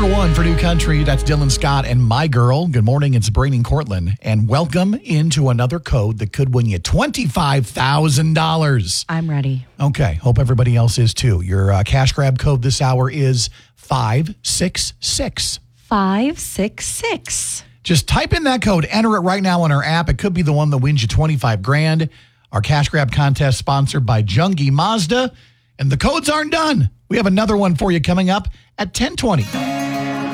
Number one for New Country, that's Dylan Scott and My Girl. Good morning, it's Brain and Cortland. And welcome into another code that could win you $25,000. I'm ready. Okay, hope everybody else is too. Your cash grab code this hour is 566. 566. Just type in that code, enter it right now on our app. It could be the one that wins you $25,000. Our cash grab contest sponsored by Jungi Mazda. And the codes aren't done. We have another one for you coming up at 10:20.